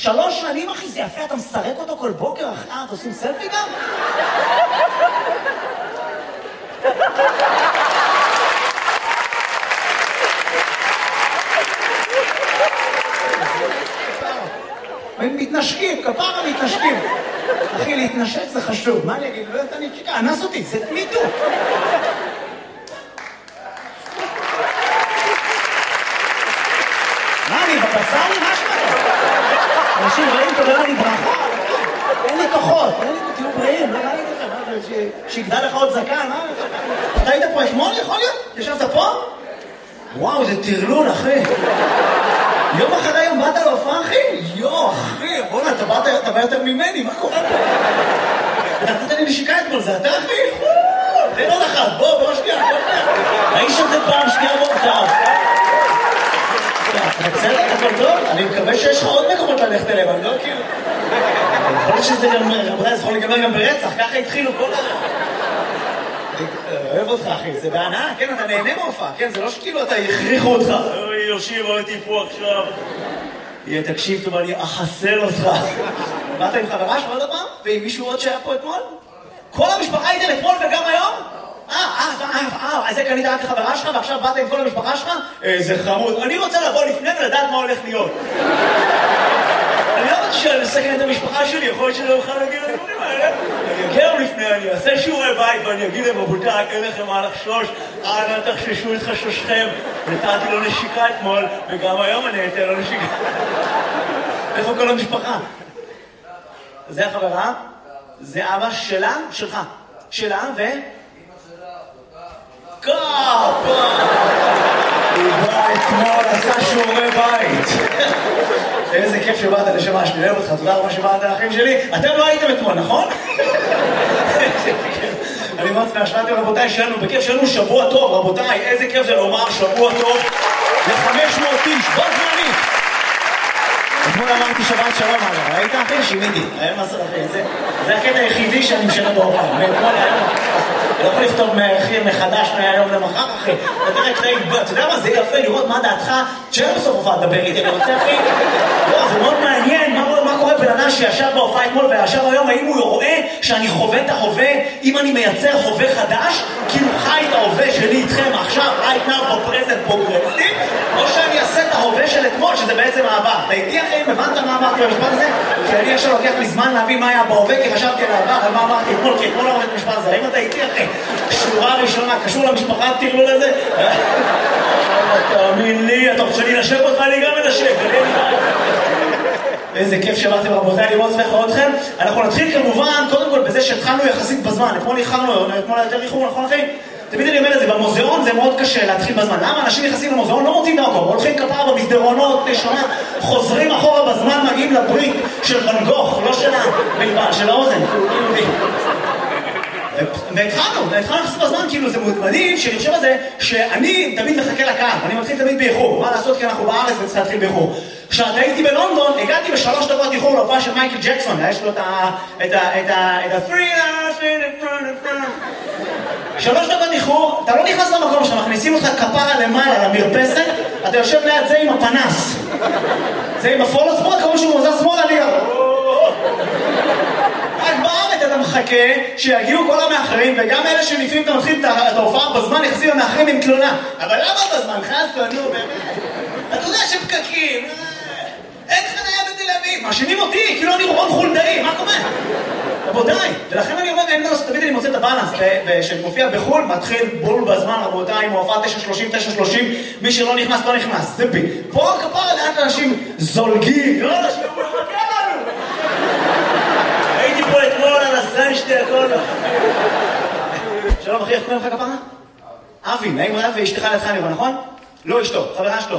3 שנים, אחי, זה יפה, אתה מסרק אותו כל בוקר, אחי, אתה עושים סלפי גם? הם מתנשקים, כפרה מתנשקים. אחי, להתנשק זה חשוב. מה אני אגיד? לא יודעת, אני צ'יקה, אנס אותי, זה מיטו. מה, אני בבשר לי משהו? אנשים רעים, תודה לי ברכה. אין לי כוחות, תהיו בריאים, לא ראיתי לכם, שיגדל לך עוד זקן, מה? אתה היית פה אתמול, יכול להיות? ישבת פה? וואו, זה טרלול, אחי. יום אחרי יום באת להופעה, אחי? יו, אחי, בוא'נה, אתה בא יותר ממני, מה קורה פה? אתה נתת לי נשיקה אתמול, זה אתה, אחי? תן עוד אחת, בוא שנייה, האיש הזה פעם שנייה מורכב. בסדר, הכל טוב? אני מקווה שיש לך עוד מקומות ללכת אליהם, אני לא כאילו... יכול להיות שזה גם, רבותיי, זה יכול להיגמר גם ברצח, ככה התחילו כל ה... אוהב אותך, אחי, זה בהנאה, כן, אתה נהנה מהופעה, כן, זה לא שכאילו אתה יכריחו אותך. אוי, יושיב, הייתי פה עכשיו. תקשיב טוב, אני אחסל אותך. באת עם חברה שלך עוד הפעם? ועם מישהו עוד שהיה פה אתמול? כל המשפחה הייתם אתמול וגם היום? אז זה קנית רק לחברה שלך ועכשיו באת עם כל המשפחה שלך? זה חמוד. אני רוצה לבוא לפני ולדעת מה הולך להיות. אני לא רוצה לסכן את המשפחה שלי, יכול להיות שלא אוכל להגיד לדברים האלה. אני אגיע לפני, אני אעשה שיעורי בית ואני אגיד להם, רבותיי, אין לכם מה לחשוש, אנא תחששו את חששכם. נתתי לו נשיקה אתמול, וגם היום אני אתן לו נשיקה. איפה כל המשפחה? זה החברה? זה אבא שלה? שלך. שלה ו... קאפה! הוא בא אתמול, עשה שיעורי בית. איזה כיף שבאת לשמה שלי, אוהב אותך, תודה רבה שבאת לאחים שלי. אתם לא הייתם אתמול, נכון? אני מאוד שמח, רבותיי, בכיף שלנו שבוע טוב, רבותיי, איזה כיף זה לומר שבוע טוב ל-500 איש, בוא זמני. אתמול אמרתי שבת שלום, ראית אחי? שימיתי, היה מסר אחי, זה הקטע היחידי שאני משנה בהופעה, מאתמול היום. אני לא יכול לכתוב מחדש מהיום למחר, אחי. אתה יודע מה, זה יפה לראות מה דעתך, שאין בסוף הופעה לדבר איתי, אני רוצה, אחי. לא, זה מאוד מעניין, מה קורה בן אדם שישב בהופעה אתמול וישב היום, האם הוא רואה שאני חווה את ההווה, אם אני מייצר חווה חדש, כאילו חי את ההווה שלי איתכם עכשיו, right now, בפרזנט פרוגרסיב, או שאני אעשה את ההווה של אתמול, שזה בעצם העבר. אתה איתי, אחי, הבנת מה אמרתי במשפט הזה? כי אני עכשיו לוקח לי זמן להבין מה היה בהווה, כי חשבתי על העבר, על מה אמרתי אתמול, כי אתמול לא אמרתי משפט הזה. האם אתה איתי, אחי? שורה ראשונה, קשור למשפחה, תראו לזה? תאמין לי, אתה רוצה להינשק אותך, אני גם מנשק. איזה כיף שבאתם רבותיי, אני מאוד שמח לראות אתכם. אנחנו נתחיל כמובן, קודם כל בזה שהתחלנו יחסית בזמן. אתמול יותר איחור, נכון אחי? תמיד אני אומר את זה, במוזיאון זה מאוד קשה להתחיל בזמן. למה? אנשים נכנסים למוזיאון, לא מוצאים דרכו, הולכים כפרה במסדרונות, נשמה, חוזרים אחורה בזמן, מגיעים לברית של ואן גוך, לא של האוזן, והתחלנו לעשות בזמן, כאילו זה מדהים, שאני חושב על זה, שאני תמיד מחכה לקהל, אני מתחיל תמיד באיחור, מה לעשות כי אנחנו בארץ וצריך להתחיל באיחור. כשאתה הייתי בלונדון, הגעתי ב3 דקות איחור להופעה של מייקל ג'קסון, יש לו את ה-3 דקות איחור, אתה לא נכנס למקום שם, מכניסים אותך כפרה למעלה, למרפסת, אתה יושב ליד זה עם הפנס, זה עם הפולו שמאל, כמו שהוא מוזר שמאל עליה. רק בארץ אתה מחכה שיגיעו כל המאחרים, וגם אלה שלפעמים אתה מתחיל את ההופעה בזמן, יחסים המאחרים עם תלונה. אבל למה בזמן? חסו, נו, באמת. אתה יודע שפקקים, אין חניה בתל אביב, מאשימים אותי, כאילו אני רון חולדאי, מה קורה? רבותיי, ולכן אני אומר, תמיד אני מוצא את הבאלנס, שמופיע בחול, מתחיל בול בזמן, רבותיי, מופע 9:30, מי שלא נכנס, לא נכנס, זה בי. פה כפרה לאט אנשים זולגים, לא אנשים, הוא מחכה לנו. הייתי פה אתמול על הסן שתי הכל. שלום אחי, איך קוראים לך כפרה? אבי, נעים רב ואשתך לידך אני רואה, נכון? לא אשתו, חברה שלו.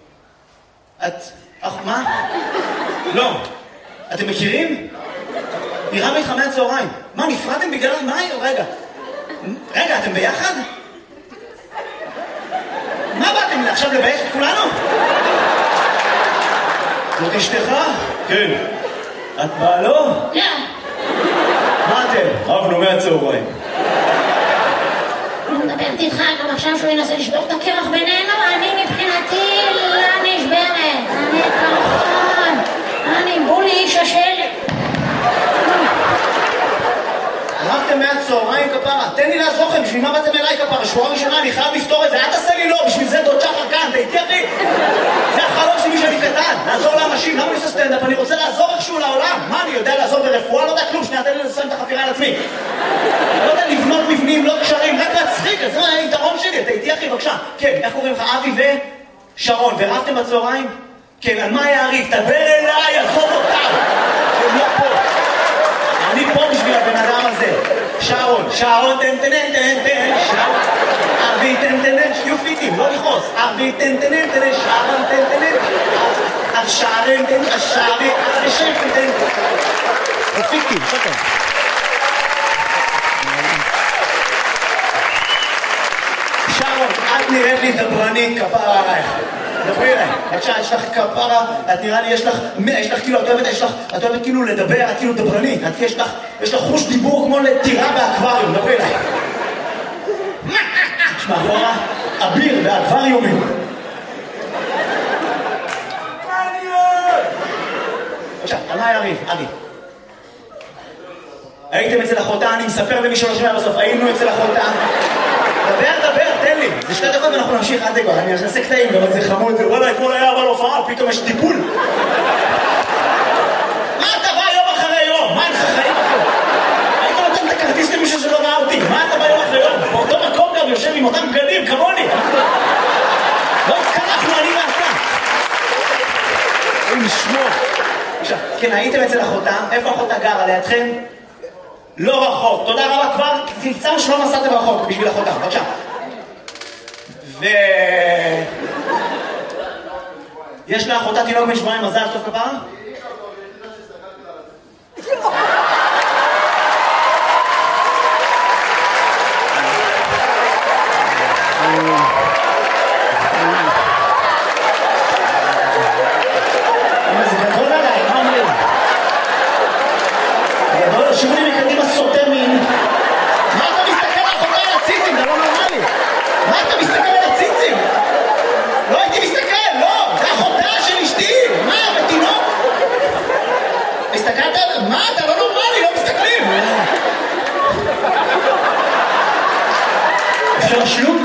מה? לא. אתם מכירים? נראה לי חמי הצהריים. מה, נפרדתם בגלל מה? רגע, אתם ביחד? מה באתם עכשיו לבייך את כולנו? זאת אשתך? כן. את באה לו? כן. מה אתם? רבנו מהצהריים. הוא מדברת איתך גם עכשיו שהוא ינסה לשבור את הקרח בינינו, אני מבחינתי לא נשברת. אני כרחון. אני בול בשביל מה באתם אליי כפרה? שבועה ראשונה, אני חייב לפתור את זה, אל תעשה לי לא, בשביל זה דוד שחר כאן, אתה איתי אחי? זה החלום שלי שאני קטן, לעזור לאנשים, למה אני עושה סטנדאפ? אני רוצה לעזור איכשהו לעולם. מה, אני יודע לעזור ברפואה? לא יודע כלום, שנייה, תן לי לסיים את החפירה על עצמי. לא יודע לבנות מבנים, לא קשרים, רק להצחיק, אז זה היתרון שלי, אתה איתי אחי, בבקשה. כן, איך קוראים לך? אבי ושרון, ורבתם בצהריים? כן, על מה היה הריב? תדבר אליי, עזוב אותם. הם לא פה. אני פה בשביל הבן אדם הזה. שרון, תן, שרון. אבי, תן, יופיטים, לא לכעוס. אבי, תן, שרון, תן. השרן, תן, השרי, השם, תן. יופיטים, שותן. שרון, את נראית לי דברנית, כפרה עלייך. דברי אליי, בבקשה, יש לך כפרה, את נראה לי, יש לך כאילו, את אוהבת כאילו לדבר, את כאילו דברנית, יש לך חוש דיבור כמו לטירה באקווריום, דברי אליי. יש מאחורה אביר באקווריומים. בבקשה, על מה היה ריב? אבי. הייתם אצל אחותה, אני מספר למי שלא שומע בסוף, היינו אצל אחותה. דבר, תן לי. זה 2 דקות ואנחנו נמשיך עד דקות. אני אעשה קטעים, אבל זה חמוד. וואלה, אתמול היה אבל הופעה, פתאום יש טיפול. מה אתה בא יום אחרי יום? מה אין לך חיים אחרי? היית נותן את הכרטיס למישהו שלא ראה אותי. מה אתה בא יום אחרי יום? באותו מקום גם יושב עם אותם בגדים, כמוני. לא התקלחנו, אני ואתה. אוי, נשמור. עכשיו, כן, הייתם אצל אחותה. איפה אחותה גרה? לידכם? לא רחוק, תודה רבה, כבר תמצאנו שלא נסעתם רחוק בשביל אחותה, בבקשה. יש לאחותה תינוק בן שבועיים, מזל טוב כפרה? זה גדול עליי, מה אומרים? גדול, שימו לי מקדימה סוטה מין. מה אתה מסתכל על אחותה על הציצים? זה לא נורמלי. מה אתה מסתכל על הציצים? לא הייתי מסתכל, לא. זה אחותה של אשתי. מה, בתינוק? הסתכלת על... מה, אתה לא נורמלי, לא מסתכלים. אפשר לשלוק?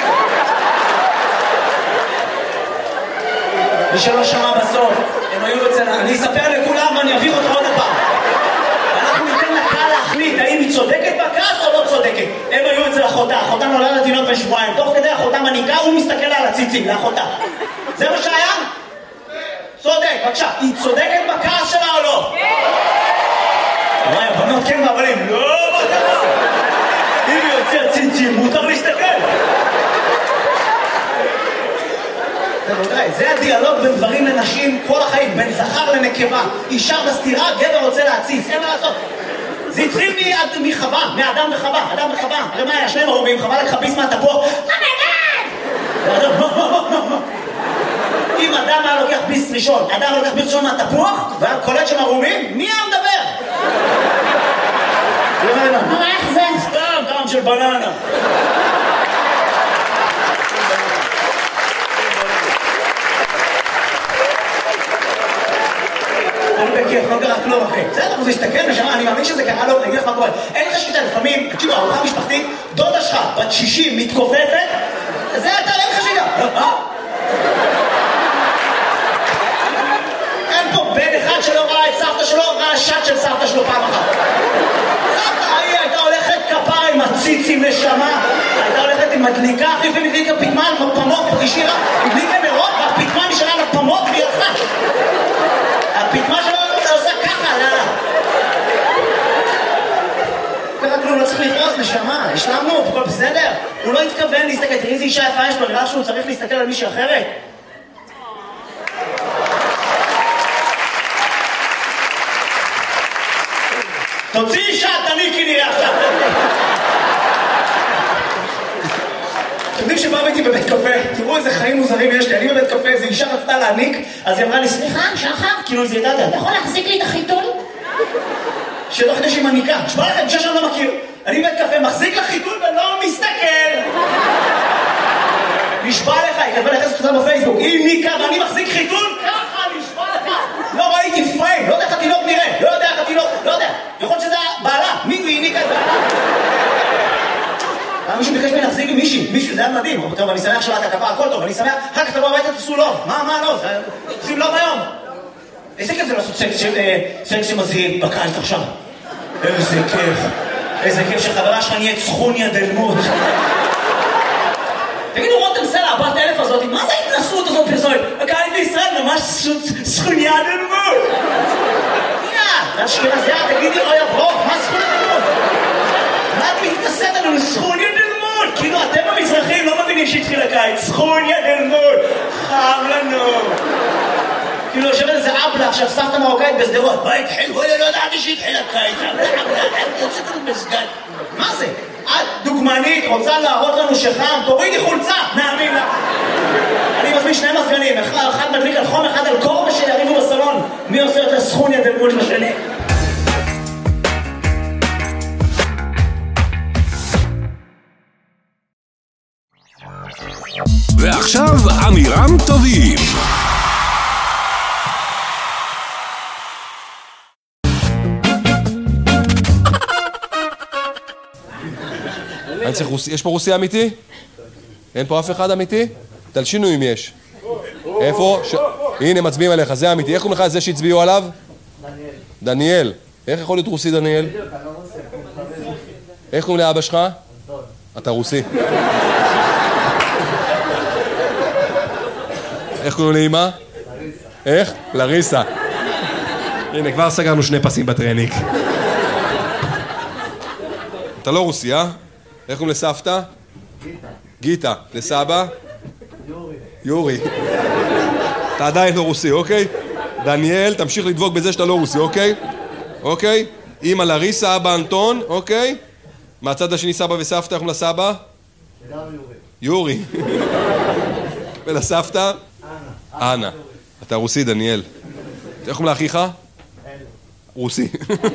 מי שלא שמע בסוף, הם היו אצל... אני אספר לכולם ואני אביך אותך עוד הפעם. אנחנו ניתן לקהל להחליט האם היא צודקת בכעס או לא צודקת. הם היו אצל אחותה, אחותה נולדת תינוק בן שבועיים. תוך כדי אחותה מניקה, הוא מסתכל על הציצים לאחותה. זה מה שהיה? צודק, בבקשה. היא צודקת בכעס שלה או לא? כן! וואי, הבנות כן והבנים, לא, מה קרה? אם היא יוצא ציצים, מותר להסתכל. זה הדיאלוג בין גברים לנשים כל החיים, בין זכר לנקבה. אישה בסתירה, גבר רוצה להציץ, אין מה לעשות. זה התחיל מחווה, מאדם וחווה, אדם וחווה. הרי מה היה? 2 ערומים, חווה לקחה ביס מהתפוח. אם אדם היה לוקח ביס ראשון, אדם לוקח ביס ראשון מהתפוח, והיה קולט שם ערומים, מי היה מדבר? מה, איך זה? סתם, טעם של בננה. אני בכיף, לא קרה כלום אחי. בסדר, הוא מסתכל ושמע, אני מאמין שזה קרה לו, אני אגיד לך מה קורה. אין לך שליטה, לפעמים, תקשיבו, ארוחה משפחתית, דודה שלך, בת 60, מתכופפת, זה אתה, אין לך שליטה. אין פה בן אחד שלא ראה את סבתא שלו, ראה שט של סבתא שלו פעם אחת. סבתא, הייתה הולכת כפרה עם הציצים נשמה, הייתה הולכת עם מדליקה, אחי ומדליקה פתמה על פמות, השאירה, מדליקה נרות, והפתמה נשארה על הפמות והיא הלכה. הפתמה שלו עושה ככה, לאללה. ככה כלום, לא צריך לפרוס, נשמה, השלמנו, הכל בסדר. הוא לא התכוון להסתכל, תראי איזה אישה יפה יש לו, נראה שהוא צריך להסתכל על מישהי אחרת. תוציא אישה, תניקי נראה עכשיו. אתם יודעים שבאו איתי בבית קפה, תראו איזה חיים מוזרים יש לי, אני בבית קפה, איזו אישה רצתה להניק, אז היא אמרה לי, סליחה, שחר? כאילו זה ידעת, אתה יכול להחזיק לי את החיתול? שלא חדש שהיא מניקה, תשמע לכם, אישה שאני לא מכיר, אני בבית קפה, מחזיק לך חיתול ולא מסתכל. נשבע לך, היא כתבה לחסת אותה בפייסבוק, היא ניקה ואני מחזיק חיתול, ככה נשבע לך. לא ראיתי פריים, לא יודע איך התינוק נראה, לא יודע איך התינוק, לא יודע, יכול להיות שזה בעלה, מי הוא ניקה את בעלה? מישהו זה היה מדהים. טוב, אני שמח שבאת הכפה, הכל טוב, אני שמח, אחר כך תבוא הביתה, תעשו לוב. מה לא? עושים לוב היום. איזה כיף זה לעשות סקס שמזהים בקיץ עכשיו. איזה כיף. איזה כיף שחברה שלך נהיית סכוניה דלמות. תגידו, רותם סלע, הבת אלף הזאת, מה זה ההתנסות הזאת פרסומת? הקהלית בישראל ממש סכוניה דלמות. זה אשכנזיה, תגידי, אוי אברוך, מה סכוניה דלמות? מה את מתנסית לנו לסכוניה דלמות? כאילו, אתם המזרחים לא מבינים שהתחיל הקיץ. סכוניה דלמות. חם לנו. כאילו, יושבת איזה אבלה עכשיו, סבתא מרוקאית בסדרות. מה התחיל? לא ידעתי שהתחיל הקיץ. יוצאת לנו מסגד. מה זה? את דוגמנית, רוצה להראות לנו שחם, תורידי חולצה, נאמין לה. אני מזמין שני מזגנים, אחד מדליק על חום, אחד על קור, ושיריבו בסלון. מי עושה יותר סכוניה דלמות לשני? ועכשיו אמירם טובים. יש פה רוסי אמיתי? אין פה אף אחד אמיתי? תלשינו אם יש. איפה? הנה מצביעים עליך, זה אמיתי. איך קוראים לך זה שהצביעו עליו? דניאל. איך יכול להיות רוסי דניאל? איך קוראים לאבא שלך? אתה רוסי. איך קוראים לאמא? איך? לריסה. הנה, כבר סגרנו 2 פסים בטרניק. אתה לא רוסי, אה? איך קוראים לסבתא? גיטה. לסבא? יורי. אתה עדיין לא רוסי, אוקיי? דניאל, תמשיך לדבוק בזה שאתה לא רוסי, אוקיי? אוקיי? אמא לריסה, אבא אנטון, אוקיי? מהצד השני סבא וסבתא, איך קוראים לסבא? יורי. ולסבתא? אנה. אתה רוסי, דניאל. איך קוראים לאחיך? רוסי.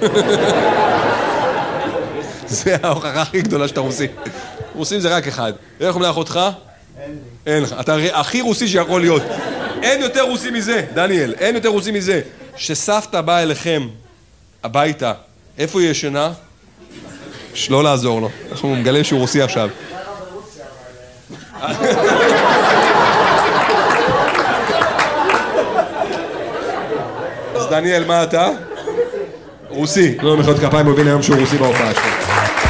זה ההוכחה הכי גדולה שאתה רוסי. רוסים זה רק אחד. איך קוראים לאחותך? אין לך. אתה הכי רוסי שיכול להיות. אין יותר רוסי מזה, דניאל. אין יותר רוסי מזה. שסבתא באה אליכם הביתה, איפה היא ישנה? לא לעזור לו. אנחנו מגלים שהוא רוסי עכשיו. אז דניאל, מה אתה? רוסי. לא מחיאות כפיים, הוא הבין היום שהוא רוסי בהופעה שלו.